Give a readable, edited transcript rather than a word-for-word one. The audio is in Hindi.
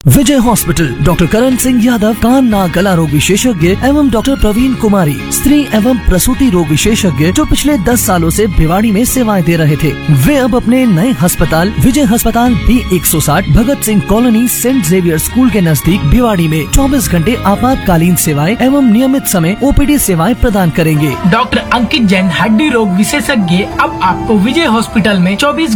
विजय हॉस्पिटल, डॉक्टर करण सिंह यादव, कान नाक गला रोग विशेषज्ञ एवं डॉक्टर प्रवीण कुमारी, स्त्री एवं प्रसूति रोग विशेषज्ञ, जो पिछले 10 सालों से भिवाड़ी में सेवाएं दे रहे थे, वे अब अपने नए अस्पताल विजय अस्पताल B160 Bhagat Singh colony Saint Xavier school के नजदीक भिवाड़ी में 24 घंटे आपातकालीन सेवाएं एवं नियमित समय OPD सेवाएं प्रदान करेंगे। डॉक्टर अंकित जैन, हड्डी रोग विशेषज्ञ, अब आपको विजय हॉस्पिटल में 24